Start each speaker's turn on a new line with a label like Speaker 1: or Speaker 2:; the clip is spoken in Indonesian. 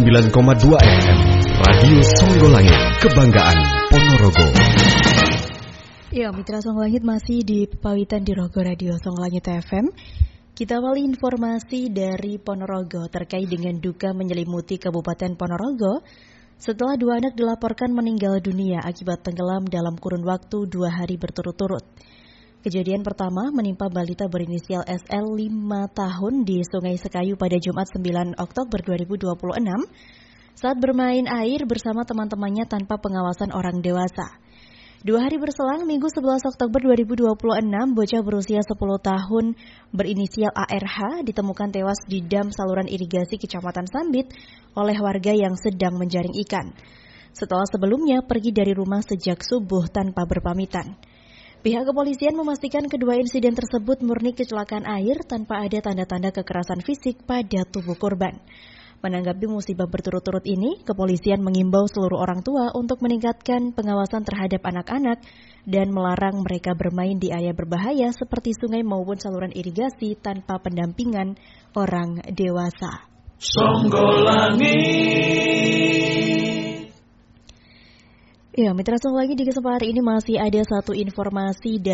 Speaker 1: 99,2 FM Radio Songgolangit, kebanggaan Ponorogo.
Speaker 2: Ya, Mitra Songgolangit masih di Pawitan di Rogo Radio Songgolangit FM. Kita awali informasi dari Ponorogo terkait dengan duka menyelimuti Kabupaten Ponorogo setelah 2 anak dilaporkan meninggal dunia akibat tenggelam dalam kurun waktu 2 hari berturut-turut. Kejadian pertama menimpa balita berinisial SL 5 tahun di Sungai Sekayu pada Jumat 9 Oktober 2026 saat bermain air bersama teman-temannya tanpa pengawasan orang dewasa. 2 hari berselang, Minggu 11 Oktober 2026, bocah berusia 10 tahun berinisial ARH ditemukan tewas di dam saluran irigasi Kecamatan Sambit oleh warga yang sedang menjaring ikan. Setelah sebelumnya pergi dari rumah sejak subuh tanpa berpamitan. Pihak kepolisian memastikan kedua insiden tersebut murni kecelakaan air tanpa ada tanda-tanda kekerasan fisik pada tubuh korban. Menanggapi musibah berturut-turut ini, kepolisian mengimbau seluruh orang tua untuk meningkatkan pengawasan terhadap anak-anak dan melarang mereka bermain di area berbahaya seperti sungai maupun saluran irigasi tanpa pendampingan orang dewasa.
Speaker 3: Songgolangit.
Speaker 2: Ya, Mitra Songgolangit, di kesempatan ini masih ada satu informasi